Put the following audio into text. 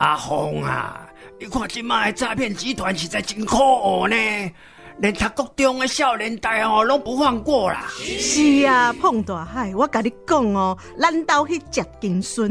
阿峰啊，你看即卖诈骗集团实在真可恶呢，连读国中的少年代拢不放过啦。 是啊，碰大海，我甲你讲哦，咱兜去食金孙。